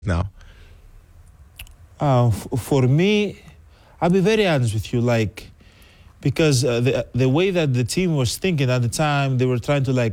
now? For me, I'll be very honest with you, because the way that the team was thinking at the time, they were trying to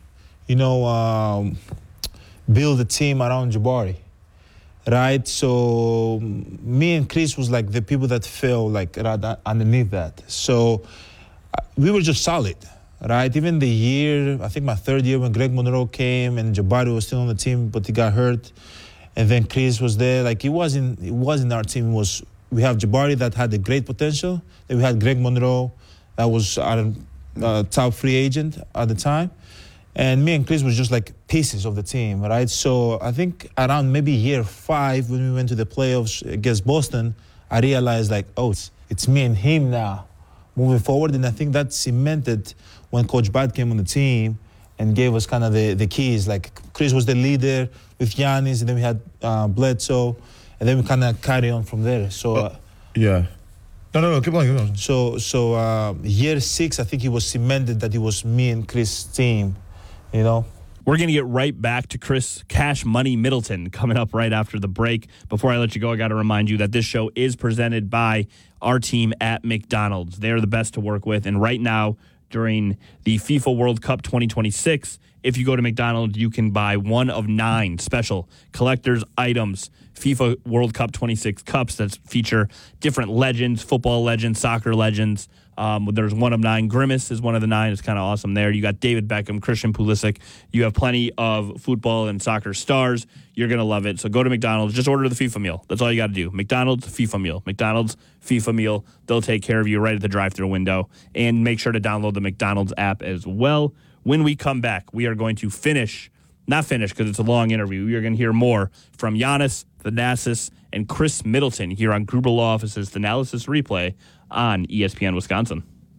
build a team around Jabari, right? So me and Chris was like the people that fell right underneath that. So we were just solid, right? Even the year, I think my third year when Greg Monroe came and Jabari was still on the team, but he got hurt. And then Chris was there. It wasn't our team. We have Jabari that had a great potential. Then we had Greg Monroe that was our top free agent at the time. And me and Chris was just like pieces of the team, right? So I think around maybe year 5 when we went to the playoffs against Boston, I realized it's me and him now moving forward. And I think that cemented when Coach Bud came on the team and gave us kind of the keys. Chris was the leader with Giannis, and then we had Bledsoe, and then we kind of carry on from there. So yeah. No, keep on. So year 6, I think it was cemented that it was me and Chris' team, We're going to get right back to Chris Cash Money Middleton coming up right after the break. Before I let you go, I got to remind you that this show is presented by our team at McDonald's. They're the best to work with, and right now, during the FIFA World Cup 2026, if you go to McDonald's, you can buy one of 9 special collector's items, FIFA World Cup 26 cups that feature different legends, football legends, soccer legends. There's one of 9. Grimace is one of the 9. It's kind of awesome there. You got David Beckham, Christian Pulisic. You have plenty of football and soccer stars. You're going to love it. So go to McDonald's. Just order the FIFA meal. That's all you got to do. McDonald's FIFA meal. McDonald's FIFA meal. They'll take care of you right at the drive-thru window. And make sure to download the McDonald's app as well. When we come back, we are going to not finish because it's a long interview. We are going to hear more from Giannis, Thanasis, and Chris Middleton here on Gruber Law Office's Thanalysis Replay on ESPN Wisconsin.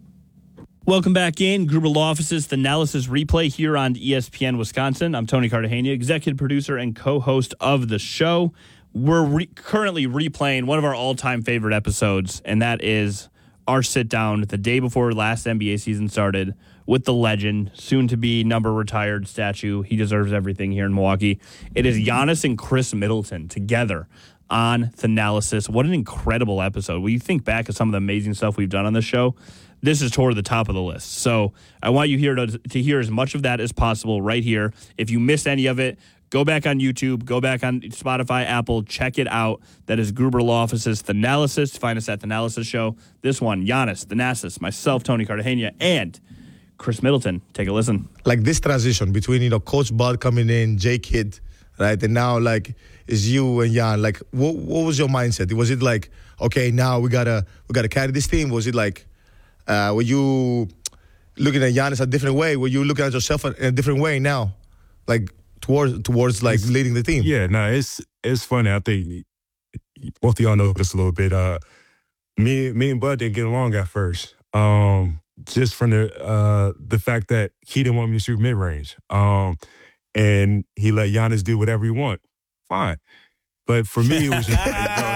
Welcome back in. Gruber Law Office's Thanalysis Replay here on ESPN Wisconsin. I'm Tony Cartagena, executive producer and co-host of the show. We're currently replaying one of our all-time favorite episodes, and that is our sit-down the day before last NBA season started with the legend, soon-to-be number-retired statue. He deserves everything here in Milwaukee. It is Giannis and Chris Middleton together on Thanalysis. What an incredible episode. When you think back of some of the amazing stuff we've done on this show, this is toward the top of the list. So I want you here to hear as much of that as possible right here. If you missed any of it, go back on YouTube, go back on Spotify, Apple, check it out. That is Gruber Law Office's Thanalysis. Find us at Thanalysis Show. This one, Giannis, Thanasis, myself, Tony Cartagena, and Chris Middleton. Take a listen. This transition between, Coach Bud coming in, Jay Kidd, right? And now, it's you and Jan. What was your mindset? Was it okay, now we gotta carry this team? Was it were you looking at Giannis a different way? Were you looking at yourself in a different way now? Towards leading the team? Yeah, no, it's funny. I think both of y'all know this a little bit. Me and Bud didn't get along at first. Just from the fact that he didn't want me to shoot mid-range. And he let Giannis do whatever he want. Fine. But for me, it was just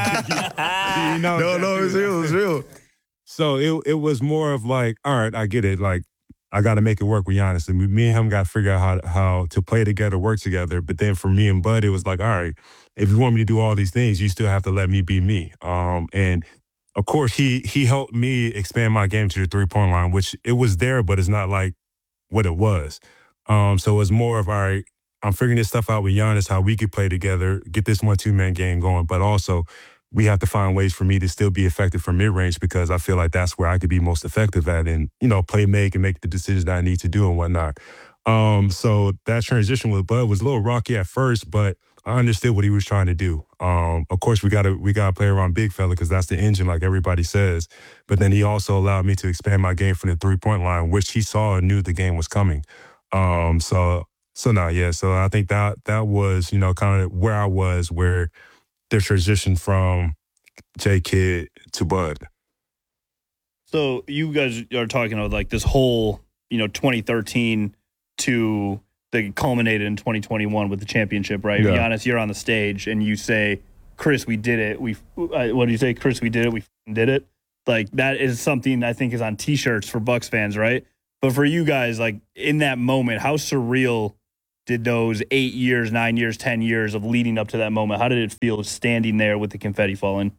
No, it's real. So it was more of all right, I get it. I got to make it work with Giannis. And me and him got to figure out how to play together, work together. But then for me and Bud, it was all right, if you want me to do all these things, you still have to let me be me. And of course, he helped me expand my game to the three-point line, which it was there, but it's not what it was. So it was more of, all right, I'm figuring this stuff out with Giannis, how we could play together, get this 1-2-man game going. But also, we have to find ways for me to still be effective from mid-range because I feel like that's where I could be most effective at and, play make and make the decisions that I need to do and whatnot. So that transition with Bud was a little rocky at first, but I understood what he was trying to do. Of course, we gotta play around big fella because that's the engine, like everybody says. But then he also allowed me to expand my game from the three-point line, which he saw and knew the game was coming. So I think that was, kind of where I was, where the transition from J Kidd to Bud. So you guys are talking about this whole, 2013 to the culminated in 2021 with the championship, right? Yeah. Giannis, you're on the stage and you say, Chris, we did it. What do you say? Chris, we did it. We did it. That is something I think is on T-shirts for Bucks fans, right? But for you guys, in that moment, how surreal did those 8 years, 9 years, 10 years of leading up to that moment? How did it feel standing there with the confetti falling?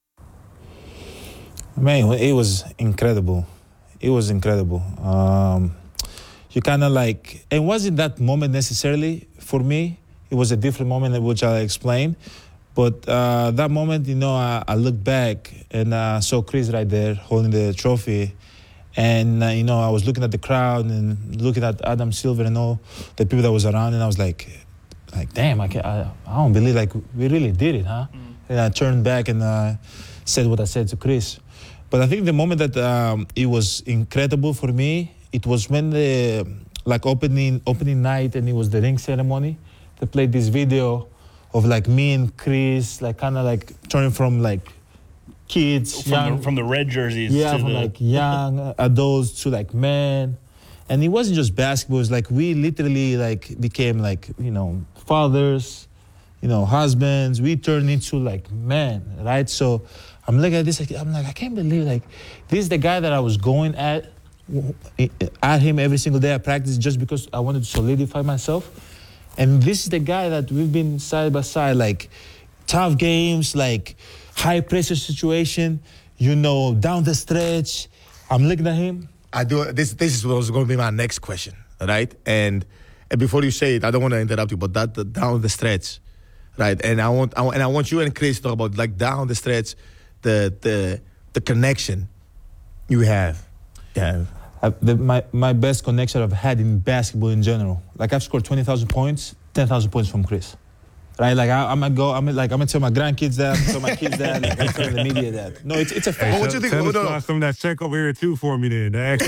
Man, it was incredible. It was incredible. You kind of like, it wasn't that moment necessarily for me. It was a different moment in which I explained. But that moment, you know, I looked back and saw Chris right there holding the trophy. And, you know, I was looking at the crowd and looking at Adam Silver and all the people that was around. And I was like damn, I don't believe, like, we really did it, huh? Mm. And I turned back and said what I said to Chris. But I think the moment that it was incredible for me, it was when the opening night and it was the ring ceremony. They played this video of like me and Chris, like kind of like turning from like kids, from the red jerseys, from like young adults to like men. And it wasn't just basketball. It was like we literally like became like, you know, fathers, you know, husbands. We turned into like men, right? So I'm looking at this, I'm like, I can't believe, like, this is the guy that I was going at him every single day at practice just because I wanted to solidify myself. And this is the guy that we've been side by side, like, tough games, like, high pressure situation, you know, down the stretch. I'm looking at him. This is what was going to be my next question, right? And before you say it, I don't want to interrupt you, but that down the stretch, right? And I want you and Chris to talk about, like, down the stretch, the connection you have. Yeah. My best connection I've had in basketball in general. Like, I've scored 20,000 points, 10,000 points from Chris. Right? Like, I'm gonna tell my grandkids that, I'm gonna tell my kids that, like, I'm telling the media that. No, it's a fact. Hey, what you think? Tell some of that check over here too for me then.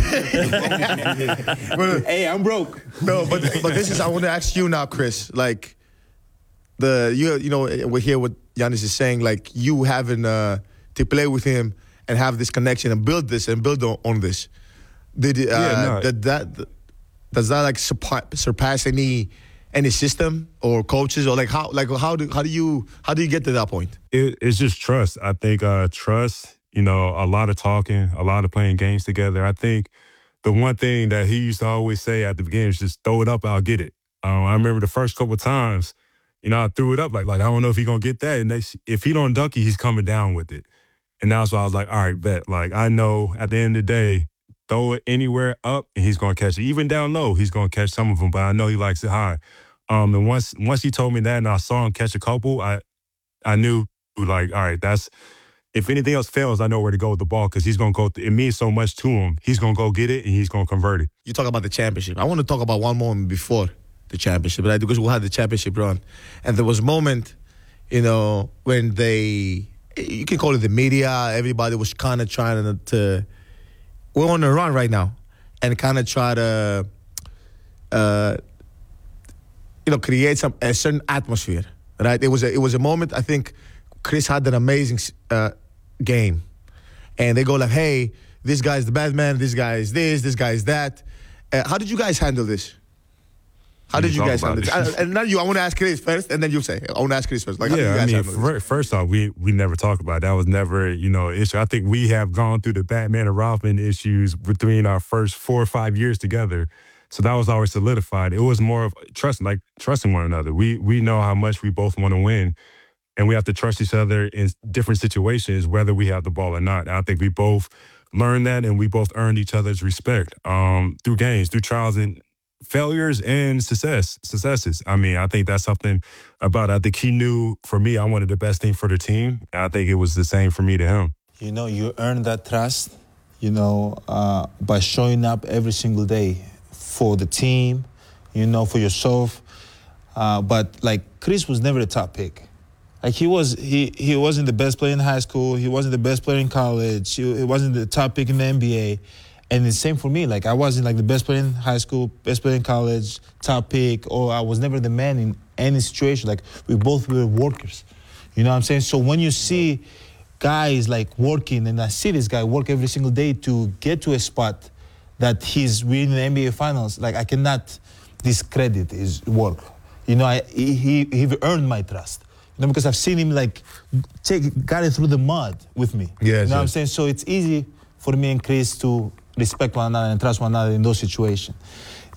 Hey, I'm broke. No, but this is, I want to ask you now, Chris. Like, you know, we hear what Giannis is saying. Like, you having to play with him and have this connection and build on this. Does that like surpass any system or coaches, or how do you get to that point? It's just trust. I think trust. You know, a lot of talking, a lot of playing games together. I think the one thing that he used to always say at the beginning is just throw it up, I'll get it. I remember the first couple of times, you know, I threw it up like I don't know if he's gonna get that, and if he don't dunk it, he's coming down with it. And that's why I was like, all right, bet. Like, I know at the end of the day, throw it anywhere up and he's going to catch it. Even down low, he's going to catch some of them, but I know he likes it high. And once he told me that and I saw him catch a couple, I knew, like, all right, if anything else fails, I know where to go with the ball because he's going to go, it means so much to him. He's going to go get it and he's going to convert it. You talk about the championship. I want to talk about one moment before the championship, right? Because we had the championship run. And there was a moment, you know, when you can call it the media, everybody was kind of trying to we're on a run right now and kind of try to, you know, create a certain atmosphere, right? It was a moment, I think Chris had an amazing game. And they go like, hey, this guy's the bad man, this guy is this guy is that. How did you guys handle this? How did you guys handle this? And not you, I want to ask Chris first, and then you say. I want to ask Chris first. Like, how did you guys handle this? First off, we never talk about it. That was never, you know, an issue. I think we have gone through the Batman and Robin issues between our first 4 or 5 years together. So that was always solidified. It was more of trusting one another. We know how much we both want to win, and we have to trust each other in different situations, whether we have the ball or not. And I think we both learned that, and we both earned each other's respect through games, through trials and failures and successes. I mean, I think that's something I think he knew for me, I wanted the best thing for the team. I think it was the same for me to him. You know, you earn that trust, you know, by showing up every single day for the team, you know, for yourself. But like, Chris was never a top pick. Like, he wasn't the best player in high school. He wasn't the best player in college. He wasn't the top pick in the NBA. And the same for me. Like, I wasn't like the best player in high school, best player in college, top pick, or I was never the man in any situation. Like, we both were workers. You know what I'm saying? So when you see guys like working, and I see this guy work every single day to get to a spot that he's winning the NBA Finals, like, I cannot discredit his work. You know, he earned my trust. You know, because I've seen him like got it through the mud with me. Yeah, you know what I'm saying? So it's easy for me and Chris to respect one another and trust one another in those situations.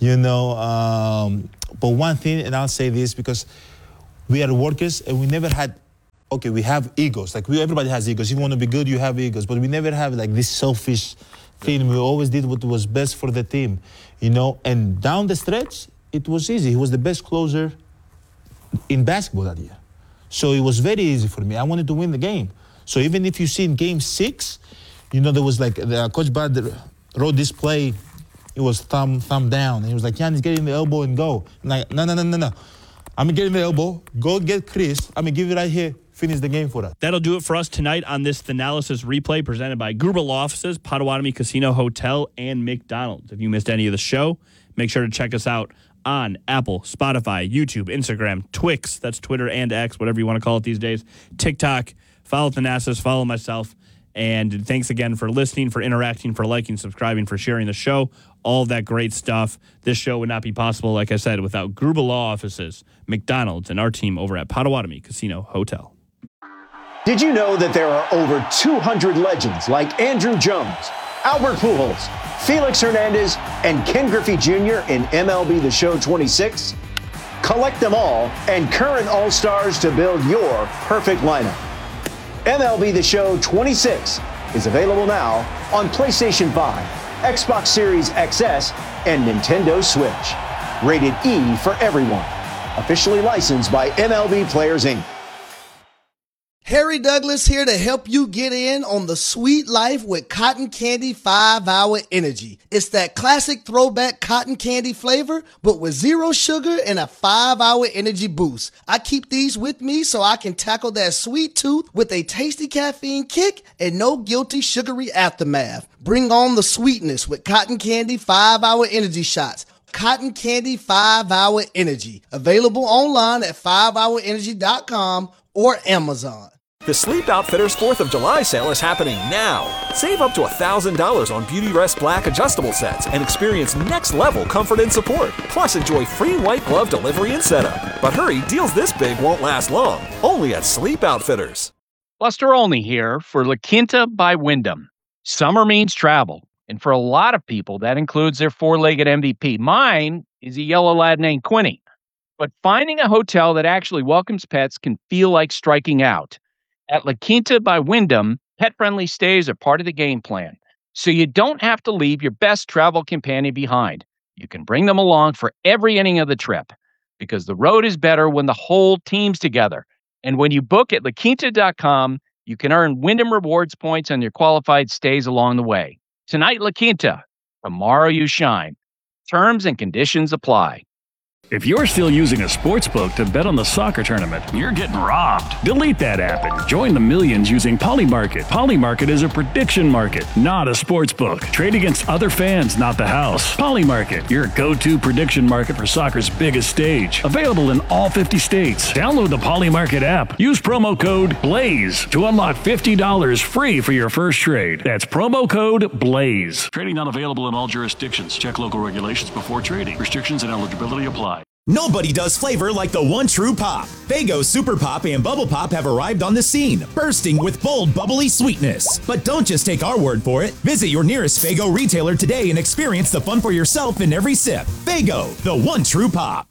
But one thing, and I'll say this because we are workers and we never had, we have egos. Like everybody has egos. If you want to be good, you have egos. But we never have like this selfish thing. We always did what was best for the team, And down the stretch, it was easy. He was the best closer in basketball that year. So it was very easy for me. I wanted to win the game. So even if you see in game 6, there was like Coach Bud wrote this play. It was thumb down. And he was like, Giannis, get in the elbow and go. I'm like, no. I'm going to get in the elbow, go get Chris. I'm going to give it right here, finish the game for us. That'll do it for us tonight on this Thanalysis replay presented by Gruber Law Offices, Potawatomi Casino Hotel, and McDonald's. If you missed any of the show, make sure to check us out on Apple, Spotify, YouTube, Instagram, Twix, that's Twitter and X, whatever you want to call it these days, TikTok. Follow Thanasis, follow myself. And thanks again for listening, for interacting, for liking, subscribing, for sharing the show, all of that great stuff. This show would not be possible, like I said, without Gruber Law Offices, McDonald's, and our team over at Potawatomi Casino Hotel. Did you know that there are over 200 legends like Andrew Jones, Albert Pujols, Felix Hernandez, and Ken Griffey Jr. in MLB The Show 26? Collect them all and current All-Stars to build your perfect lineup. MLB The Show 26 is available now on PlayStation 5, Xbox Series XS, and Nintendo Switch. Rated E for everyone. Officially licensed by MLB Players, Inc. Harry Douglas here to help you get in on the sweet life with Cotton Candy 5-Hour Energy. It's that classic throwback cotton candy flavor, but with 0 sugar and a 5-hour energy boost. I keep these with me so I can tackle that sweet tooth with a tasty caffeine kick and no guilty sugary aftermath. Bring on the sweetness with Cotton Candy 5-Hour Energy Shots. Cotton Candy 5-Hour Energy. Available online at 5hourenergy.com or Amazon. The Sleep Outfitters 4th of July sale is happening now. Save up to $1,000 on Beautyrest Black adjustable sets and experience next-level comfort and support. Plus, enjoy free white glove delivery and setup. But hurry, deals this big won't last long. Only at Sleep Outfitters. Buster Olney here for La Quinta by Wyndham. Summer means travel. And for a lot of people, that includes their four-legged MVP. Mine is a yellow lad named Quinny. But finding a hotel that actually welcomes pets can feel like striking out. At La Quinta by Wyndham, pet-friendly stays are part of the game plan, so you don't have to leave your best travel companion behind. You can bring them along for every inning of the trip, because the road is better when the whole team's together. And when you book at LaQuinta.com, you can earn Wyndham Rewards points on your qualified stays along the way. Tonight, La Quinta. Tomorrow, you shine. Terms and conditions apply. If you're still using a sportsbook to bet on the soccer tournament, you're getting robbed. Delete that app and join the millions using Polymarket. Polymarket is a prediction market, not a sportsbook. Trade against other fans, not the house. Polymarket, your go-to prediction market for soccer's biggest stage. Available in all 50 states. Download the Polymarket app. Use promo code BLAZE to unlock $50 free for your first trade. That's promo code BLAZE. Trading not available in all jurisdictions. Check local regulations before trading. Restrictions and eligibility apply. Nobody does flavor like the one true pop. Faygo Super Pop and Bubble Pop have arrived on the scene, bursting with bold, bubbly sweetness. But don't just take our word for it. Visit your nearest Faygo retailer today and experience the fun for yourself in every sip. Faygo, the one true pop.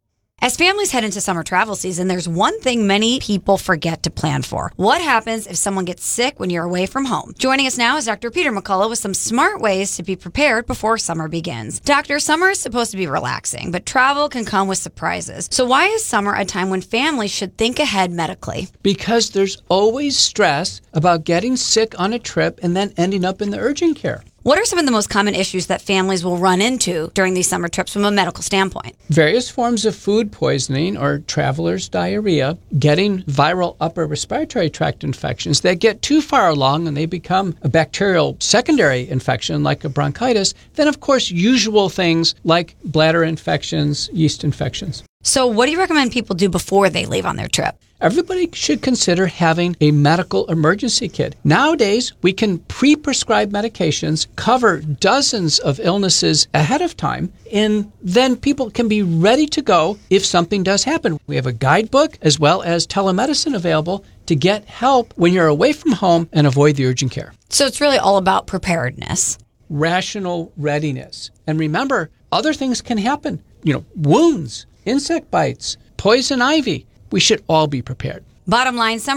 As families head into summer travel season, there's one thing many people forget to plan for. What happens if someone gets sick when you're away from home? Joining us now is Dr. Peter McCullough with some smart ways to be prepared before summer begins. Doctor, summer is supposed to be relaxing, but travel can come with surprises. So why is summer a time when families should think ahead medically? Because there's always stress about getting sick on a trip and then ending up in the urgent care. What are some of the most common issues that families will run into during these summer trips from a medical standpoint? Various forms of food poisoning or traveler's diarrhea, getting viral upper respiratory tract infections that get too far along and they become a bacterial secondary infection like a bronchitis. Then, of course, usual things like bladder infections, yeast infections. So what do you recommend people do before they leave on their trip? Everybody should consider having a medical emergency kit. Nowadays, we can pre-prescribe medications, cover dozens of illnesses ahead of time, and then people can be ready to go if something does happen. We have a guidebook as well as telemedicine available to get help when you're away from home and avoid the urgent care. So it's really all about preparedness. Rational readiness. And remember, Other things can happen. Wounds, insect bites, poison ivy. We should all be prepared. Bottom line,